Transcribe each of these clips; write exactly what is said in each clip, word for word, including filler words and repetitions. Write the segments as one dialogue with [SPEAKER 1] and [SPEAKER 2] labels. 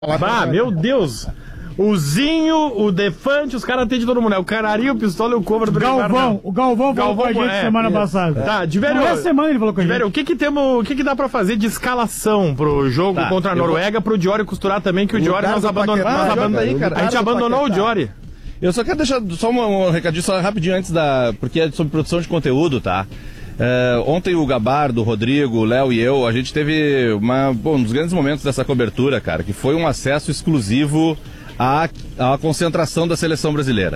[SPEAKER 1] Ah, meu Deus! O Zinho, o Defante, os caras atendem todo mundo. É o Canari, o Pistola e o Cover do
[SPEAKER 2] Galvão, o Galvão falou com a gente
[SPEAKER 1] é,
[SPEAKER 2] semana
[SPEAKER 1] é,
[SPEAKER 2] passada.
[SPEAKER 1] Tá, Diverio,
[SPEAKER 2] Não é semana ele falou com a gente.
[SPEAKER 1] Diverio, o que que temos, o que que dá pra fazer de escalação pro jogo
[SPEAKER 3] tá,
[SPEAKER 1] contra a Noruega, vou... pro Diori costurar também, que o, o Diori nós abandonamos.
[SPEAKER 3] Ah, abandon... aí, cara,
[SPEAKER 1] a gente abandonou o Diori.
[SPEAKER 3] Eu só quero deixar só um, um recadinho só rapidinho antes da... Porque é sobre produção de conteúdo, tá? Uh, ontem o Gabardo, o Rodrigo, o Léo e eu, a gente teve uma, bom, um dos grandes momentos dessa cobertura, cara, que foi um acesso exclusivo à, à concentração da seleção brasileira.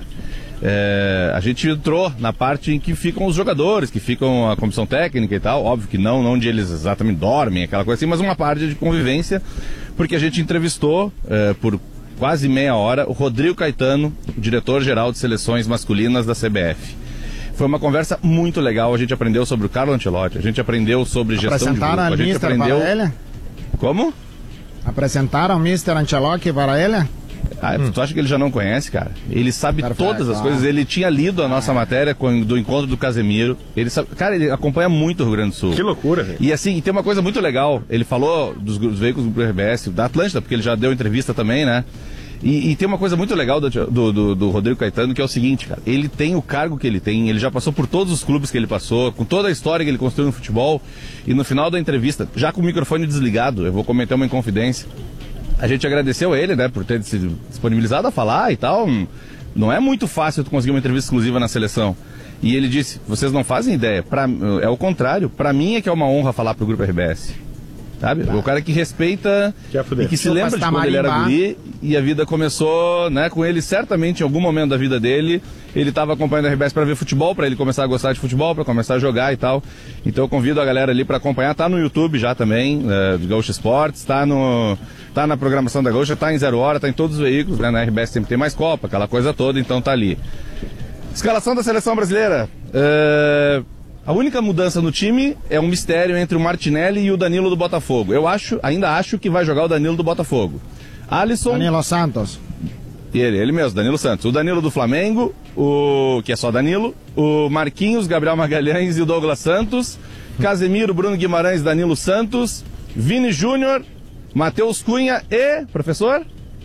[SPEAKER 3] É, a gente entrou na parte em que ficam os jogadores, que ficam a comissão técnica e tal, óbvio que não, não onde eles exatamente dormem, aquela coisa assim, mas uma parte de convivência, porque a gente entrevistou é, por quase meia hora o Rodrigo Caetano, diretor-geral de seleções masculinas da C B F. Foi uma conversa muito legal, a gente aprendeu sobre o Carlo Ancelotti, a gente aprendeu sobre gestão de grupo, a, a gente aprendeu...
[SPEAKER 4] Varela?
[SPEAKER 3] Como?
[SPEAKER 4] Apresentaram o mister Ancelotti Varela?
[SPEAKER 3] Ah, hum. Tu acha que ele já não conhece, cara? Ele sabe Perfeito, todas as ah. coisas, ele tinha lido a nossa ah. matéria do encontro do Casemiro, ele sabe... Cara, ele acompanha muito o Rio Grande do Sul.
[SPEAKER 1] Que loucura, velho.
[SPEAKER 3] E assim, tem uma coisa muito legal, ele falou dos, dos veículos do R B S, da Atlântida, porque ele já deu entrevista também, né? E, e tem uma coisa muito legal do, do, do, do Rodrigo Caetano, que é o seguinte, cara, ele tem o cargo que ele tem, ele já passou por todos os clubes que ele passou, com toda a história que ele construiu no futebol, e no final da entrevista, já com o microfone desligado, eu vou comentar uma inconfidência, a gente agradeceu a ele, né, por ter se disponibilizado a falar e tal, não é muito fácil tu conseguir uma entrevista exclusiva na seleção, e ele disse, vocês não fazem ideia, pra, é o contrário, pra mim é que é uma honra falar pro Grupo R B S. Sabe? Tá. O cara que respeita que e que se lembra de quando ele era guri e a vida começou, né, com ele certamente em algum momento da vida dele, ele estava acompanhando a R B S para ver futebol, para ele começar a gostar de futebol, para começar a jogar e tal. Então eu convido a galera ali para acompanhar, tá no YouTube já também, uh, do Gaúcha Esportes, tá no tá na programação da Gaúcha, tá em Zero Hora, tá em todos os veículos, né, na R B S sempre tem mais Copa, aquela coisa toda, então tá ali. Escalação da seleção brasileira. Uh... A única mudança no time é um mistério entre o Martinelli e o Danilo do Botafogo. Eu acho, ainda acho que vai jogar o Danilo do Botafogo. Alisson...
[SPEAKER 4] Danilo Santos.
[SPEAKER 3] Ele, ele mesmo, Danilo Santos. O Danilo do Flamengo, o que é só Danilo. O Marquinhos, Gabriel Magalhães e o Douglas Santos. Casemiro, Bruno Guimarães, Danilo Santos. Vini Júnior, Matheus Cunha e... Professor?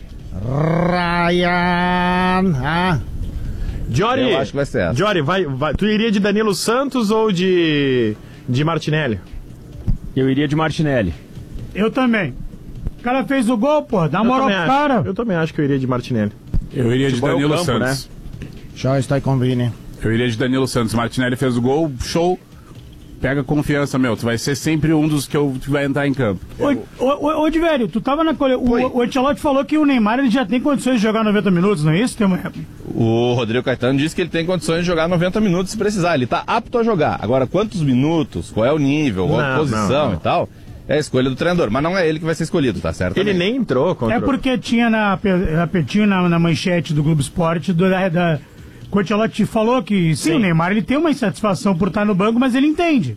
[SPEAKER 4] Ryan... Ah...
[SPEAKER 1] Diori,
[SPEAKER 3] eu acho que vai ser essa.
[SPEAKER 1] Diori, vai, vai, tu iria de Danilo Santos ou de, de Martinelli?
[SPEAKER 5] Eu iria de Martinelli.
[SPEAKER 2] Eu também. O cara fez o gol, pô, dá moral pro cara.
[SPEAKER 1] Eu também acho que eu iria de Martinelli.
[SPEAKER 6] Eu iria de Danilo
[SPEAKER 1] campo,
[SPEAKER 6] Santos.
[SPEAKER 1] Né?
[SPEAKER 4] Já está com Vini.
[SPEAKER 6] Eu iria de Danilo Santos. Martinelli fez o gol, show. Pega confiança, meu. Tu vai ser sempre um dos que, eu, que vai entrar em campo.
[SPEAKER 2] Ô, ô, ô, Diverio, tu tava na colhe... O, o Ancelotti falou que o Neymar ele já tem condições de jogar noventa minutos, não é isso? Tem uma...
[SPEAKER 3] O Rodrigo Caetano disse que ele tem condições de jogar noventa minutos se precisar. Ele tá apto a jogar. Agora, quantos minutos, qual é o nível, qual a posição não, não. e tal, é a escolha do treinador. Mas não é ele que vai ser escolhido, tá certo?
[SPEAKER 1] Ele
[SPEAKER 3] também.
[SPEAKER 1] nem entrou contra...
[SPEAKER 2] É porque tinha na, tinha na, na manchete do Globo Esporte do, da, da, o Ancelotti falou que sim, sim, o Neymar ele tem uma insatisfação por estar no banco, mas ele entende.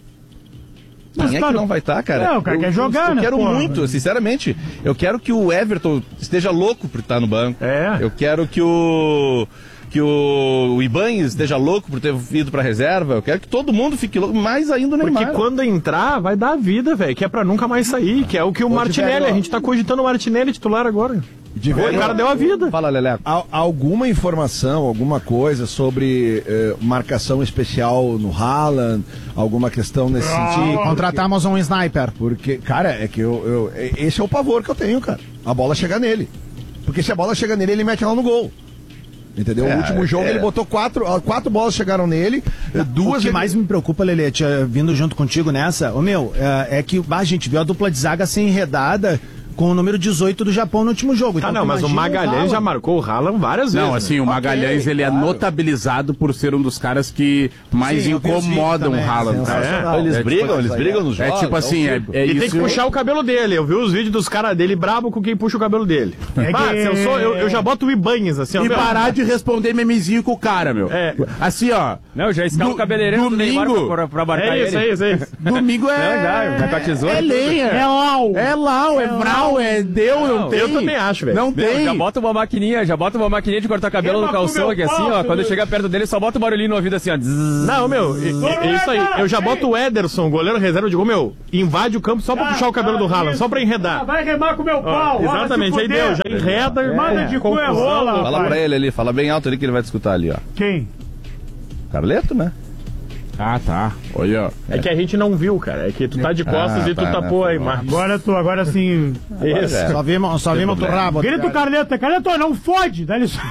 [SPEAKER 3] Mas quem é que não vai estar, cara?
[SPEAKER 2] É, o cara
[SPEAKER 3] eu,
[SPEAKER 2] quer jogar,
[SPEAKER 3] eu,
[SPEAKER 2] né?
[SPEAKER 3] Eu quero
[SPEAKER 2] porra.
[SPEAKER 3] muito, sinceramente. Eu quero que o Everton esteja louco por estar no banco.
[SPEAKER 1] É.
[SPEAKER 3] Eu quero que o que o, o Ibanez esteja louco por ter ido pra reserva. Eu quero que todo mundo fique louco, mais ainda o Neymar.
[SPEAKER 1] Porque quando entrar, vai dar a vida, velho. Que é pra nunca mais sair. Que é o que o Ô, Martinelli, Diverio, a gente tá cogitando o Martinelli titular agora.
[SPEAKER 7] Diverio,
[SPEAKER 1] o cara deu a vida.
[SPEAKER 3] Fala, Leleco.
[SPEAKER 7] Há alguma informação, alguma coisa sobre eh, marcação especial no Haaland? Alguma questão nesse ah, sentido?
[SPEAKER 4] Contratamos um sniper.
[SPEAKER 7] Porque, cara, é que eu, eu... Esse é o pavor que eu tenho, cara. A bola chega nele. Porque se a bola chega nele, ele mete ela no gol. Entendeu? É, o último jogo é. ele botou quatro, quatro bolas chegaram nele, duas...
[SPEAKER 8] O que
[SPEAKER 7] ele...
[SPEAKER 8] mais me preocupa, Lelê, vindo junto contigo nessa, ô meu, é, é que a gente viu a dupla de zaga ser enredada com o número dezoito do Japão no último jogo.
[SPEAKER 1] Tá,
[SPEAKER 8] então,
[SPEAKER 1] não, mas o Magalhães já marcou o Haaland várias vezes.
[SPEAKER 6] Não, assim,
[SPEAKER 1] né?
[SPEAKER 6] o Magalhães,
[SPEAKER 7] okay,
[SPEAKER 6] ele
[SPEAKER 7] claro.
[SPEAKER 6] é notabilizado por ser um dos caras que mais
[SPEAKER 7] Sim,
[SPEAKER 6] incomodam o Haaland.
[SPEAKER 3] É. Eles
[SPEAKER 6] é,
[SPEAKER 3] brigam,
[SPEAKER 6] tipo,
[SPEAKER 3] eles brigam nos jogos.
[SPEAKER 6] É tipo assim, é, é
[SPEAKER 1] Ele
[SPEAKER 6] isso...
[SPEAKER 1] tem que puxar o cabelo dele. Eu vi os vídeos dos caras dele brabo com quem puxa o cabelo dele.
[SPEAKER 2] É
[SPEAKER 1] bah,
[SPEAKER 2] que...
[SPEAKER 1] se eu, sou, eu, eu já boto o Ibanez, assim, ó.
[SPEAKER 6] E parar de responder memezinho com o cara, meu.
[SPEAKER 1] É.
[SPEAKER 6] Assim, ó.
[SPEAKER 5] Não, já escala o cabeleireiro do Neymar pra, pra marcar
[SPEAKER 1] é isso,
[SPEAKER 5] ele.
[SPEAKER 1] É isso, é isso.
[SPEAKER 6] Domingo é...
[SPEAKER 5] Não, já, vai com a tesoura.
[SPEAKER 6] É lenha.
[SPEAKER 2] É lau.
[SPEAKER 6] É lau, é, é brau. Não, é deu, não,
[SPEAKER 5] Não,
[SPEAKER 6] tem.
[SPEAKER 1] Eu também acho, velho.
[SPEAKER 6] Não
[SPEAKER 5] Meu,
[SPEAKER 6] tem.
[SPEAKER 5] já bota uma maquininha, já bota uma maquininha de cortar cabelo
[SPEAKER 2] Queima
[SPEAKER 5] no calção
[SPEAKER 2] com
[SPEAKER 5] aqui
[SPEAKER 2] meu
[SPEAKER 5] assim,
[SPEAKER 2] pau,
[SPEAKER 5] ó. Quando
[SPEAKER 2] meu.
[SPEAKER 5] chegar perto dele, só bota o barulhinho no ouvido assim, ó. Zzz.
[SPEAKER 1] Não, meu, é, é isso aí. Eu já boto o Ederson, goleiro reserva, eu digo, meu, invade o campo só pra puxar o cabelo do Haaland, só pra enredar.
[SPEAKER 2] Vai remar com o meu pau.
[SPEAKER 1] Ó, exatamente, aí deu, já enreda.
[SPEAKER 2] Manda de cu é rola,
[SPEAKER 3] Fala
[SPEAKER 2] rapaz.
[SPEAKER 3] pra ele ali, fala bem alto ali que ele vai te escutar ali, ó.
[SPEAKER 2] Quem?
[SPEAKER 3] Carleto, né?
[SPEAKER 6] Ah, tá. Olha, ó.
[SPEAKER 1] É que a gente não viu, cara. É que tu tá de costas
[SPEAKER 3] Ah,
[SPEAKER 1] e tu
[SPEAKER 3] tá,
[SPEAKER 1] tapou
[SPEAKER 3] né?
[SPEAKER 1] a imagem.
[SPEAKER 2] Agora tu, agora sim.
[SPEAKER 1] Isso.
[SPEAKER 3] É.
[SPEAKER 8] Só vimos, só vimos do rabo.
[SPEAKER 2] Grita o Carleto, Carleto, não fode, dá licença.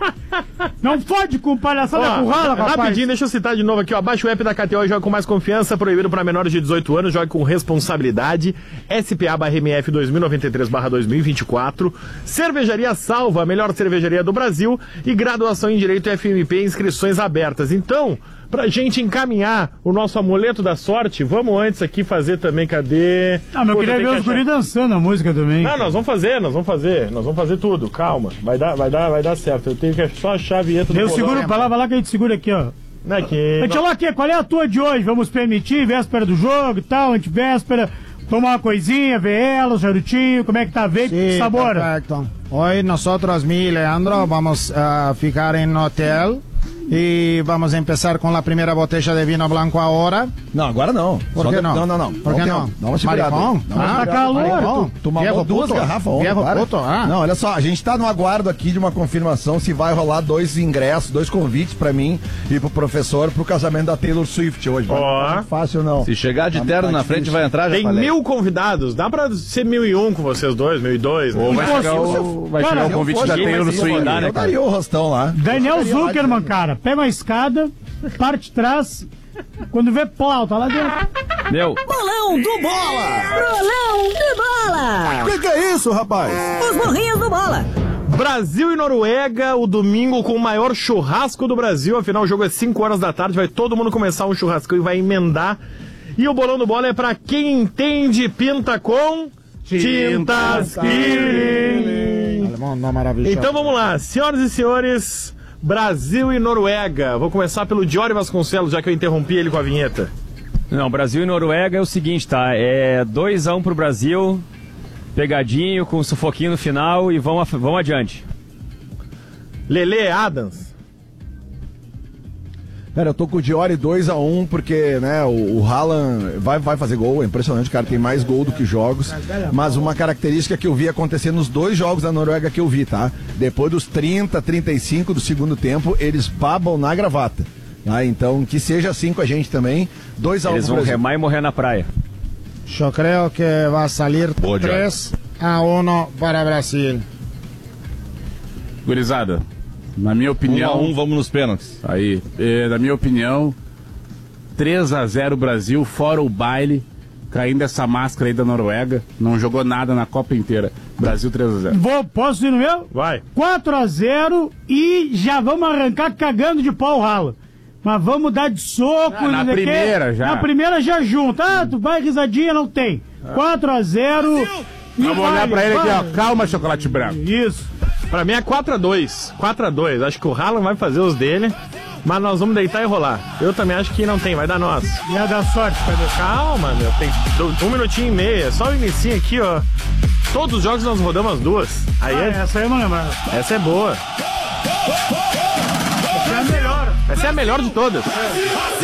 [SPEAKER 2] Não fode com palhaçada
[SPEAKER 1] Ó,
[SPEAKER 2] com rala, rapaz.
[SPEAKER 1] rapidinho, deixa eu citar de novo aqui, ó. Baixa o app da K T O e joga com mais confiança, proibido para menores de dezoito anos, jogue com responsabilidade. S P A barra M F dois mil e noventa e três barra dois mil e vinte e quatro. Cervejaria Salva, a melhor cervejaria do Brasil. E graduação em Direito F M P, inscrições abertas. Então, pra gente encaminhar o nosso amuleto da sorte, vamos antes aqui fazer também, cadê?
[SPEAKER 2] Ah, mas eu
[SPEAKER 1] Puta,
[SPEAKER 2] queria
[SPEAKER 1] tem
[SPEAKER 2] ver
[SPEAKER 1] que
[SPEAKER 2] os
[SPEAKER 1] achar.
[SPEAKER 2] guris dançando a música também.
[SPEAKER 1] Não, nós vamos fazer, nós vamos fazer, nós vamos fazer tudo, calma, vai dar, vai dar, vai dar certo. Eu tenho que só achar a vinheta do
[SPEAKER 2] Eu
[SPEAKER 1] bolão.
[SPEAKER 2] seguro, vai lá, vai lá que a gente segura aqui, ó.
[SPEAKER 1] Não é que...
[SPEAKER 2] Antelote, qual é a tua de hoje? Vamos permitir, véspera do jogo e tal, antivéspera, tomar uma coisinha, ver ela, o charutinho, como é que tá? Vem,
[SPEAKER 8] Sí,
[SPEAKER 2] sabor.
[SPEAKER 8] perfecto. Hoy nosotros, mi y Leandro, vamos a ficar en hotel y vamos a empezar con la primera botella de vino blanco ahora.
[SPEAKER 7] Não, agora não.
[SPEAKER 8] Por
[SPEAKER 7] Só
[SPEAKER 8] que
[SPEAKER 7] de-
[SPEAKER 8] não?
[SPEAKER 7] Não, não, não.
[SPEAKER 8] Por que
[SPEAKER 7] Dá um
[SPEAKER 8] não?
[SPEAKER 7] tempo. Dá uma segurada.
[SPEAKER 8] Maricón?
[SPEAKER 7] Dá uma
[SPEAKER 8] Ah,
[SPEAKER 7] segurada.
[SPEAKER 2] tá calor.
[SPEAKER 7] Maricón. Tu mamou
[SPEAKER 8] Viejo
[SPEAKER 7] duas
[SPEAKER 8] puto.
[SPEAKER 7] garrafas ontem,
[SPEAKER 8] Viejo
[SPEAKER 7] para.
[SPEAKER 8] puto, ah.
[SPEAKER 7] Não, olha só, a gente tá no aguardo aqui de uma confirmação se vai rolar dois ingressos, dois convites pra mim e pro professor pro casamento da Taylor Swift hoje. Vai
[SPEAKER 1] Ó.
[SPEAKER 7] ficar muito fácil não.
[SPEAKER 3] Se chegar de
[SPEAKER 7] Tá-
[SPEAKER 3] terno
[SPEAKER 7] tá
[SPEAKER 3] na
[SPEAKER 7] difícil.
[SPEAKER 3] frente, vai entrar, já
[SPEAKER 1] Tem
[SPEAKER 3] falei.
[SPEAKER 1] mil convidados, dá pra ser mil e um com vocês dois, mil e dois, né?
[SPEAKER 6] Ou vai
[SPEAKER 2] Pô,
[SPEAKER 6] chegar
[SPEAKER 2] se
[SPEAKER 6] o, vai
[SPEAKER 2] Cara,
[SPEAKER 6] chegar o
[SPEAKER 2] se eu
[SPEAKER 6] convite
[SPEAKER 7] fosse,
[SPEAKER 6] da
[SPEAKER 7] eu
[SPEAKER 6] Taylor
[SPEAKER 7] faria,
[SPEAKER 6] Swift.
[SPEAKER 7] eu
[SPEAKER 6] né, cara?
[SPEAKER 7] daria o rostão lá.
[SPEAKER 2] Daniel
[SPEAKER 7] Eu ficaria lá
[SPEAKER 2] Zuckerman,
[SPEAKER 7] de-
[SPEAKER 2] cara, pega uma escada, parte de trás, quando vê plau, tá lá dentro.
[SPEAKER 5] Meu,
[SPEAKER 9] Bolão do Bola! Bolão do Bola!
[SPEAKER 7] O que, que é isso, rapaz?
[SPEAKER 9] Os burrinhos do Bola!
[SPEAKER 1] Brasil e Noruega, o domingo com o maior churrasco do Brasil. Afinal, o jogo é cinco horas da tarde, vai todo mundo começar um churrascão e vai emendar. E o bolão do bola é pra quem entende pinta com tintas Killing.
[SPEAKER 8] Alemão, não, maravilhoso.
[SPEAKER 1] Então vamos lá, senhoras e senhores, Brasil e Noruega. Vou começar pelo Diori Vasconcelos, já que eu interrompi ele com a vinheta.
[SPEAKER 5] não, Brasil e Noruega é o seguinte, tá? É dois a um pro Brasil, pegadinho, com um sufoquinho no final e vão, af- vão adiante.
[SPEAKER 1] Lele Adams.
[SPEAKER 7] Cara, eu tô com o Diori dois a um, porque, né, o, o Haaland vai, vai fazer gol, é impressionante, o cara tem mais gol do que jogos, mas uma característica que eu vi acontecer nos dois jogos da Noruega que eu vi, tá? Depois dos trinta, trinta e cinco do segundo tempo, eles babam na gravata. Ah, então, que seja assim com a gente também, dois a um
[SPEAKER 5] Eles
[SPEAKER 7] pro
[SPEAKER 5] vão
[SPEAKER 7] Brasil.
[SPEAKER 5] remar e morrer na praia.
[SPEAKER 8] Yo creo que va a salir
[SPEAKER 3] Boa, Diori.
[SPEAKER 8] tres a uno para Brasil.
[SPEAKER 6] Gurizada, na minha
[SPEAKER 3] Um
[SPEAKER 6] opinião...
[SPEAKER 3] a um, vamos nos pênaltis.
[SPEAKER 6] Aí, é, na minha opinião, três a zero Brasil, fora o baile, caindo essa máscara aí da Noruega, não jogou nada na Copa inteira. Brasil três a zero.
[SPEAKER 2] Vou, posso ir no meu?
[SPEAKER 1] Vai.
[SPEAKER 2] quatro a zero e já vamos arrancar cagando de pau o ralo. Mas vamos dar de soco.
[SPEAKER 6] Ah, na
[SPEAKER 2] não sei o quê.
[SPEAKER 6] primeira já.
[SPEAKER 2] Na primeira já junto. Ah, tu vai risadinha, não tem. quatro a zero. E
[SPEAKER 6] Vamos olhar
[SPEAKER 2] vale,
[SPEAKER 6] pra ele aqui,
[SPEAKER 2] vale.
[SPEAKER 6] ó. Calma, chocolate branco.
[SPEAKER 2] Isso.
[SPEAKER 1] Pra mim é quatro a dois. quatro a dois. Acho que o Haaland vai fazer os dele, mas nós vamos deitar e rolar. Eu também acho que não tem, vai dar nós.
[SPEAKER 2] Ia dar sorte, cadê?
[SPEAKER 1] Calma, meu, tem do- um minutinho e meio. É só o inicinho aqui, ó. Todos os jogos nós rodamos as duas. Aí
[SPEAKER 2] Ah,
[SPEAKER 1] é-
[SPEAKER 2] essa aí eu não lembrava.
[SPEAKER 1] essa é boa.
[SPEAKER 2] Essa é a melhor.
[SPEAKER 1] Essa é a melhor de todas.